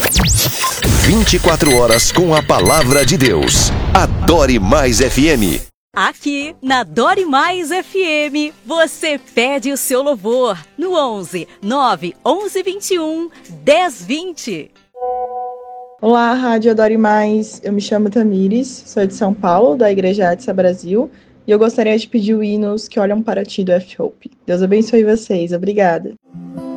24 horas com a palavra de Deus. Adore Mais FM. Aqui na Adore Mais FM, você pede o seu louvor no 11 9 11 21 10 20. Olá, Rádio Adore Mais. Eu me chamo Tamires, sou de São Paulo, da Igreja Atsa Brasil, e eu gostaria de pedir o hino Os que Olham para Ti do F-Hope. Deus abençoe vocês. Obrigada.